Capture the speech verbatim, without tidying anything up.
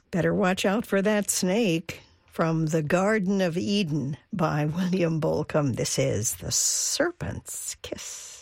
Better watch out for that snake. From The Garden of Eden by William Bolcom, this is The Serpent's Kiss.